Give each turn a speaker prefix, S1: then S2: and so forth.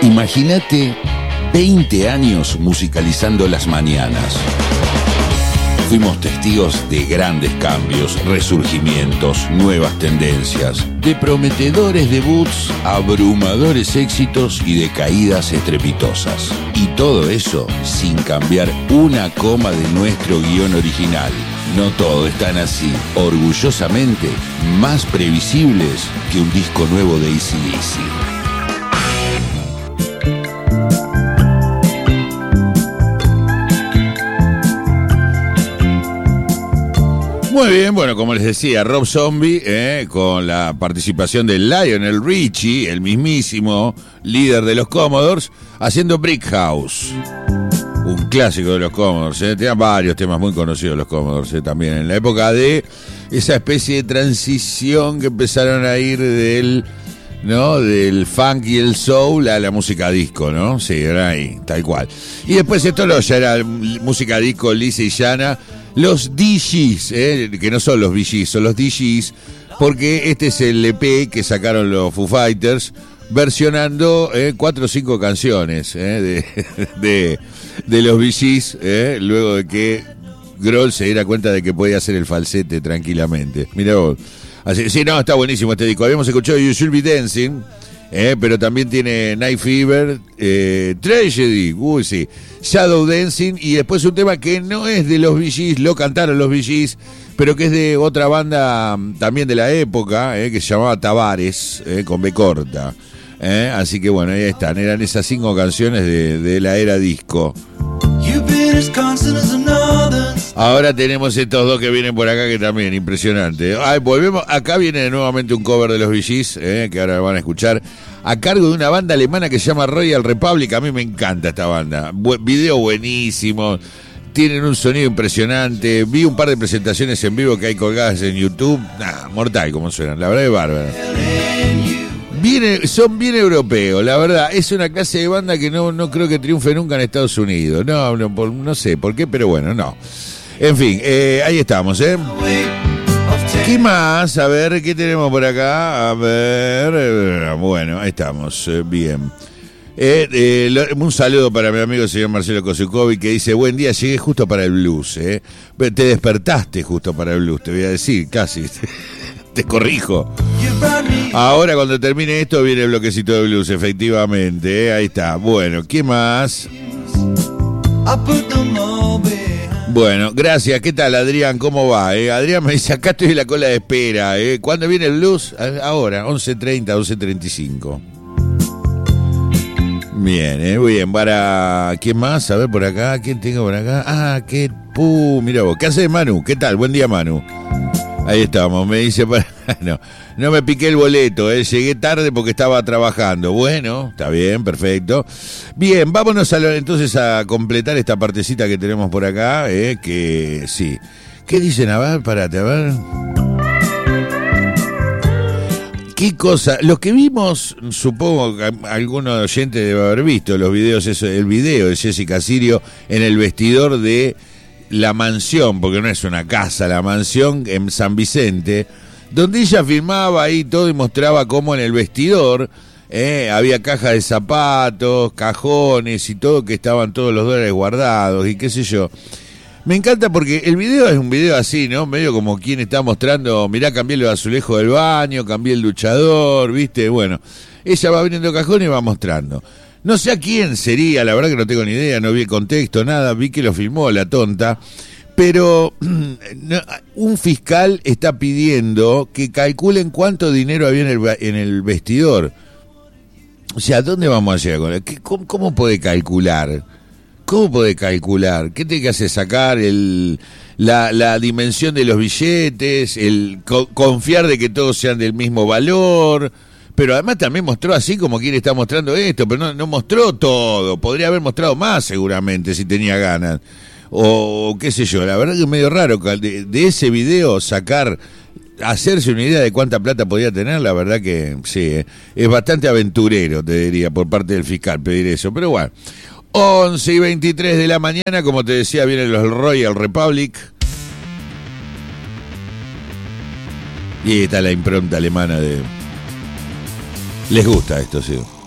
S1: Imagínate 20 años musicalizando las mañanas. Fuimos testigos de grandes cambios, resurgimientos, nuevas tendencias, de prometedores debuts, abrumadores éxitos y de caídas estrepitosas. Y todo eso sin cambiar una coma de nuestro guión original. No todo es tan así, orgullosamente más previsibles que un disco nuevo de AC/DC. Muy bien, bueno, como les decía, Rob Zombie, con la participación de Lionel Richie, el mismísimo líder de los Commodores, haciendo Brick House. Un clásico de los Commodores, tenían varios temas muy conocidos los Commodores, también en la época de esa especie de transición que empezaron a ir del funk y el soul a la música disco, ¿no? Sí, era ahí, tal cual. Y después esto ya era música disco lisa y llana. Los DJs, que no son los VGs, son los DJs, porque este es el EP que sacaron los Foo Fighters, versionando 4 o 5 canciones de los VGs, luego de que Grohl se diera cuenta de que podía hacer el falsete tranquilamente. Mirá vos. Así, sí, no, está buenísimo este disco. Habíamos escuchado You Should Be Dancing, pero también tiene Night Fever, Tragedy, sí, Shadow Dancing, y después un tema que no es de los Bee Gees, lo cantaron los Bee Gees, pero que es de otra banda también de la época, que se llamaba Tavares, con B corta. Así que bueno, ahí están, eran esas 5 canciones de la era disco. Ahora tenemos estos dos que vienen por acá que también, impresionante. Volvemos, acá viene nuevamente un cover de los Bee Gees, que ahora van a escuchar, a cargo de una banda alemana que se llama Royal Republic. A mí me encanta esta banda, video buenísimo, tienen un sonido impresionante, vi un par de presentaciones en vivo que hay colgadas en YouTube, mortal como suenan, la verdad es bárbaro. Son bien europeos, la verdad. Es una clase de banda que no creo que triunfe nunca en Estados Unidos. No sé por qué, pero bueno, no. En fin, ahí estamos, ¿Qué más? A ver, ¿qué tenemos por acá? A ver, bueno, ahí estamos, bien. Un saludo para mi amigo el señor Marcelo Kosukovic, que dice: buen día, llegué justo para el blues, Te despertaste justo para el blues, te voy a decir, casi. Te corrijo. Ahora cuando termine esto viene el bloquecito de blues, efectivamente, ahí está. Bueno, ¿qué más? Bueno, gracias. ¿Qué tal, Adrián? ¿Cómo va? Adrián me dice, acá estoy en la cola de espera. ¿Cuándo viene el blues? Ahora, 11:30, 11:35. Bien, muy bien. Para ¿quién más? A ver por acá, ¿quién tengo por acá? Mira vos. ¿Qué haces, Manu? ¿Qué tal? Buen día, Manu. Ahí estamos, me dice, no me piqué el boleto, llegué tarde porque estaba trabajando. Bueno, está bien, perfecto. Bien, vámonos entonces a completar esta partecita que tenemos por acá, que sí. ¿Qué dicen? A ver, párate, a ver. ¿Qué cosa? Los que vimos, supongo que algunos oyentes debe haber visto los videos, el video de Jessica Sirio en el vestidor de la mansión, porque no es una casa, la mansión en San Vicente, donde ella filmaba ahí todo y mostraba cómo en el vestidor había cajas de zapatos, cajones y todo, que estaban todos los dólares guardados y qué sé yo. Me encanta porque el video es un video así, ¿no? Medio como quien está mostrando, mirá, cambié los azulejos del baño, cambié el duchador, ¿viste? Bueno, ella va abriendo cajones y va mostrando. No sé a quién sería, la verdad que no tengo ni idea, no vi el contexto, nada, vi que lo filmó la tonta, pero un fiscal está pidiendo que calculen cuánto dinero había en el vestidor. O sea, ¿dónde vamos a llegar con eso? ¿Cómo puede calcular? ¿Cómo puede calcular? ¿Qué tiene que hacer? Sacar la dimensión de los billetes, confiar de que todos sean del mismo valor. Pero además también mostró así como quien está mostrando esto, pero no mostró todo. Podría haber mostrado más seguramente si tenía ganas. O qué sé yo, la verdad que es medio raro de ese video hacerse una idea de cuánta plata podía tener. La verdad que sí, es bastante aventurero, te diría, por parte del fiscal pedir eso. Pero bueno, 11:23 de la mañana, como te decía, vienen los Royal Republic. Y ahí está la impronta alemana de... Les gusta esto, sí.